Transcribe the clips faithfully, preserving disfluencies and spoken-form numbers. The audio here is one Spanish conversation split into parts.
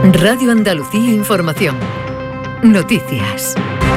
Radio Andalucía Información. Noticias.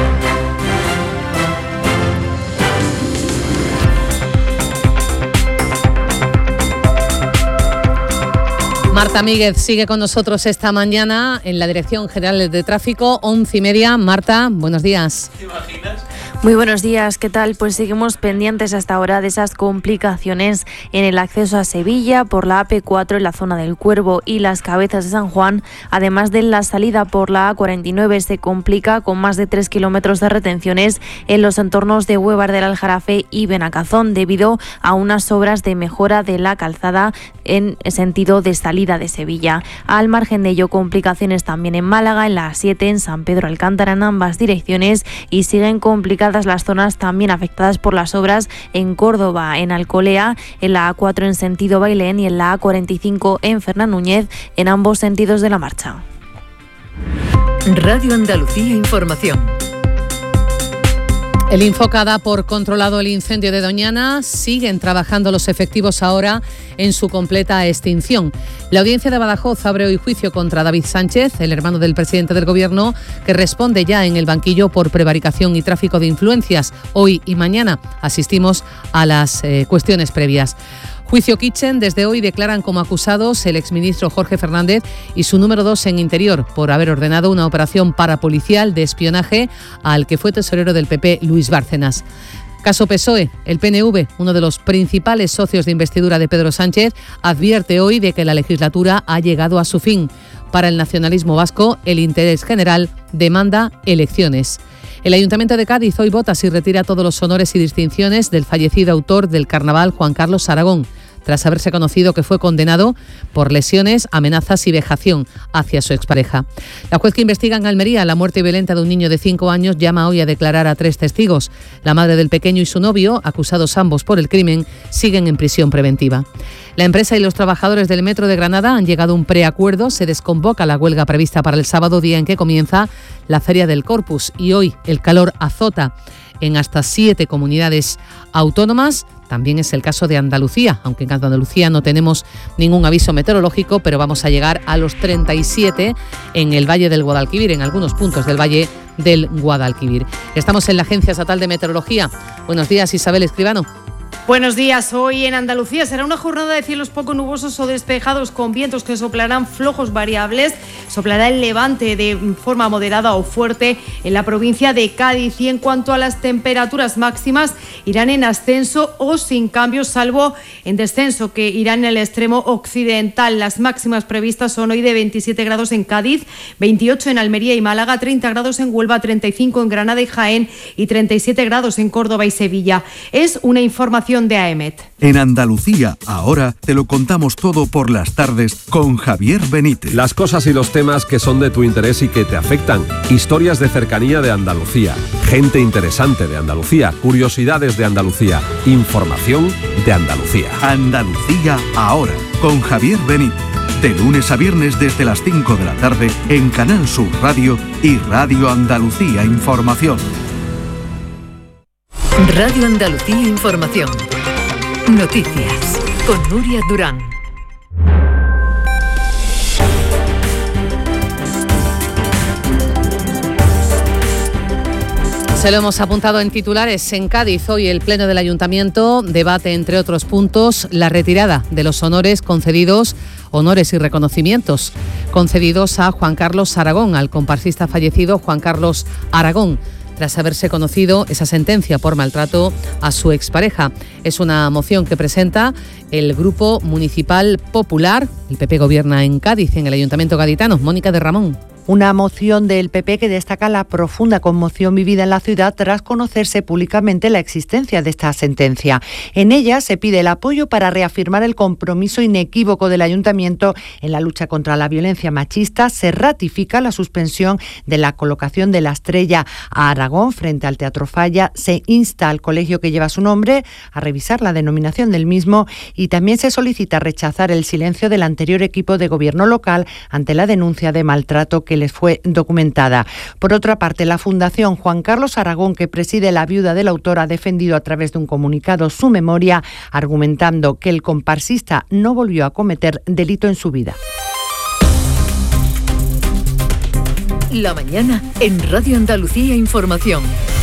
Marta Míguez sigue con nosotros esta mañana en la Dirección General de Tráfico, once y media. Marta, buenos días. ¿Te imaginas? Muy buenos días, ¿qué tal? Pues seguimos pendientes hasta ahora de esas complicaciones en el acceso a Sevilla por la A P cuatro en la zona del Cuervo y Las Cabezas de San Juan. Además de la salida por la A cuarenta y nueve se complica con más de tres kilómetros de retenciones en los entornos de Huevar del Aljarafe y Benacazón debido a unas obras de mejora de la calzada en sentido de salida de Sevilla. Al margen de ello, complicaciones también en Málaga, en la A siete, en San Pedro Alcántara en ambas direcciones, y siguen complicadas las zonas también afectadas por las obras en Córdoba, en Alcolea, en la A cuatro en sentido Bailén y en la A cuarenta y cinco en Fernán Núñez, en ambos sentidos de la marcha. Radio Andalucía Información. El Infoca da por controlado el incendio de Doñana. Siguen trabajando los efectivos ahora en su completa extinción. La audiencia de Badajoz abre hoy juicio contra David Sánchez, el hermano del presidente del Gobierno, que responde ya en el banquillo por prevaricación y tráfico de influencias. Hoy y mañana asistimos a las eh, cuestiones previas. Juicio Kitchen. Desde hoy declaran como acusados el exministro Jorge Fernández y su número dos en Interior por haber ordenado una operación parapolicial de espionaje al que fue tesorero del P P, Luis Bárcenas. Caso P S O E. El P N V, uno de los principales socios de investidura de Pedro Sánchez, advierte hoy de que la legislatura ha llegado a su fin. Para el nacionalismo vasco, el interés general demanda elecciones. El Ayuntamiento de Cádiz hoy vota si retira todos los honores y distinciones del fallecido autor del carnaval, Juan Carlos Aragón, tras haberse conocido que fue condenado por lesiones, amenazas y vejación hacia su expareja. La juez que investiga en Almería la muerte violenta de un niño de cinco años llama hoy a declarar a tres testigos. La madre del pequeño y su novio, acusados ambos por el crimen, siguen en prisión preventiva. La empresa y los trabajadores del Metro de Granada han llegado a un preacuerdo. Se desconvoca la huelga prevista para el sábado, día en que comienza la Feria del Corpus, y hoy el calor azota en hasta siete comunidades autónomas. También es el caso de Andalucía, aunque en Andalucía no tenemos ningún aviso meteorológico, pero vamos a llegar a los treinta y siete en el Valle del Guadalquivir, en algunos puntos del Valle del Guadalquivir. Estamos en la Agencia Estatal de Meteorología. Buenos días, Isabel Escribano. Buenos días. Hoy en Andalucía será una jornada de cielos poco nubosos o despejados con vientos que soplarán flojos variables. Soplará el levante de forma moderada o fuerte en la provincia de Cádiz. Y en cuanto a las temperaturas máximas, irán en ascenso o sin cambios, salvo en descenso, que irán en el extremo occidental. Las máximas previstas son hoy de veintisiete grados en Cádiz, veintiocho en Almería y Málaga, treinta grados en Huelva, treinta y cinco en Granada y Jaén y treinta y siete grados en Córdoba y Sevilla. Es una información de A E M E T. En Andalucía, ahora te lo contamos todo por las tardes con Javier Benítez. Las cosas y los temas que son de tu interés y que te afectan. Historias de cercanía de Andalucía. Gente interesante de Andalucía. Curiosidades de Andalucía. Información de Andalucía. Andalucía, ahora, con Javier Benítez. De lunes a viernes desde las cinco de la tarde en Canal Sur Radio y Radio Andalucía Información. Radio Andalucía Información. Noticias con Nuria Durán. Se lo hemos apuntado en titulares. En Cádiz, hoy el Pleno del Ayuntamiento debate, entre otros puntos, la retirada de los honores concedidos, honores y reconocimientos concedidos a Juan Carlos Aragón, al comparsista fallecido Juan Carlos Aragón, tras haberse conocido esa sentencia por maltrato a su expareja. Es una moción que presenta el Grupo Municipal Popular. El P P gobierna en Cádiz, en el Ayuntamiento gaditano. Mónica de Ramón. Una moción del P P que destaca la profunda conmoción vivida en la ciudad tras conocerse públicamente la existencia de esta sentencia. En ella se pide el apoyo para reafirmar el compromiso inequívoco del Ayuntamiento en la lucha contra la violencia machista. Se ratifica la suspensión de la colocación de la estrella a Aragón frente al Teatro Falla. Se insta al colegio que lleva su nombre a revisar la denominación del mismo y también se solicita rechazar el silencio del anterior equipo de gobierno local ante la denuncia de maltrato que les fue documentada. Por otra parte, la Fundación Juan Carlos Aragón, que preside la viuda del autor, ha defendido a través de un comunicado su memoria, argumentando que el comparsista no volvió a cometer delito en su vida. La mañana en Radio Andalucía Información.